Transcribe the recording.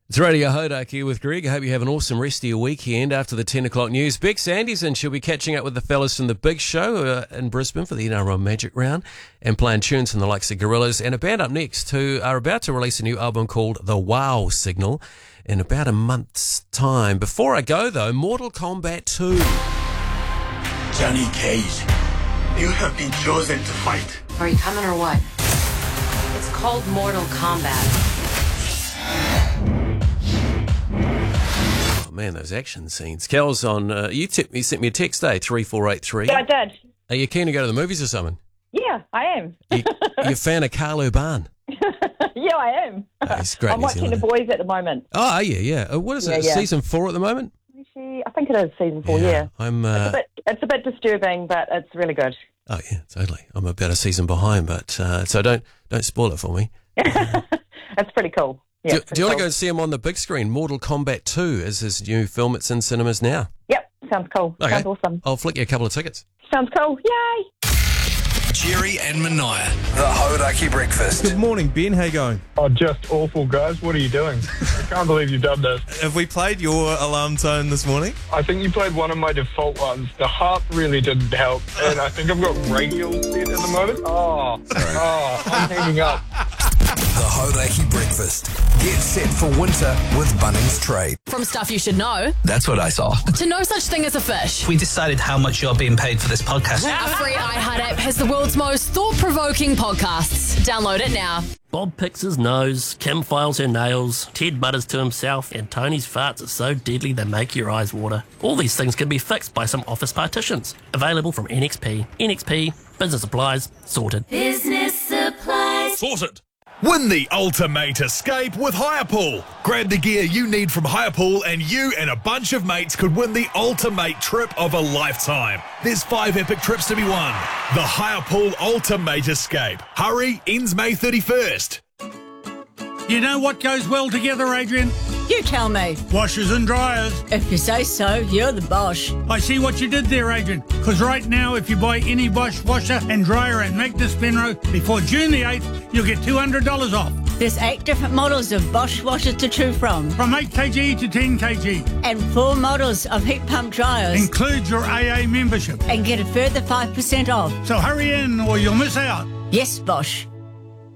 It's Radio Hodak here with Greg. I hope you have an awesome rest of your weekend after the 10 o'clock news. Beck Sandy's and she'll be catching up with the fellas from the Big Show in Brisbane for the NRL Magic Round and playing tunes from the likes of Gorillaz. And a band up next who are about to release a new album called The Wow Signal in about a month's time. Before I go, though, Mortal Kombat 2. Johnny Cage, you have been chosen to fight. Are you coming or what? It's called Mortal Kombat. Man, those action scenes. Kel's on, you sent me a text, 3483. Yeah, I did. Are you keen to go to the movies or something? Yeah, I am. You a fan of Carl Urban? Yeah, I am. Oh, he's great. I'm watching The Boys at the moment. Oh, are you? Yeah. What is it? Yeah. Season 4 at the moment? I think it is season 4, yeah. I'm. It's a bit disturbing, but it's really good. Oh, yeah, totally. I'm about a season behind, but so don't spoil it for me. It's pretty cool. Yeah, do you want to go and see him on the big screen? Mortal Kombat 2 is his new film. It's in cinemas now. Yep, sounds cool. Okay. Sounds awesome. I'll flick you a couple of tickets. Sounds cool. Yay! Jerry and Mania, the Hodaki Breakfast. Good morning, Ben. How you going? Oh, just awful, guys. What are you doing? I can't believe you've done this. Have we played your alarm tone this morning? I think you played one of my default ones. The harp really didn't help, and I think I've got radial set at the moment. I'm hanging up. The Hodaki Breakfast. Get set for winter with Bunnings Trade. From stuff you should know That's what I saw. to no such thing as a fish. We decided how much you're being paid for this podcast. Our free iHeart app has the world's most thought-provoking podcasts. Download it now. Bob picks his nose, Kim files her nails, Ted mutters to himself, and Tony's farts are so deadly they make your eyes water. All these things can be fixed by some office partitions. Available from NXP. NXP, business supplies, sorted. Business supplies. Sorted. Win the ultimate escape with Hirepool. Grab the gear you need from Hirepool and you and a bunch of mates could win the ultimate trip of a lifetime. There's 5 epic trips to be won. The Hirepool Ultimate Escape. Hurry, ends May 31st. You know what goes well together, Adrian? You tell me. Washers and dryers. If you say so, you're the Bosch. I see what you did there, Adrian. Because right now, if you buy any Bosch washer and dryer at Magnus Penro before June the 8th, you'll get $200 off. There's 8 different models of Bosch washers to choose from. From 8 kg to 10 kg. And 4 models of heat pump dryers. Includes your AA membership. And get a further 5% off. So hurry in or you'll miss out. Yes, Bosch.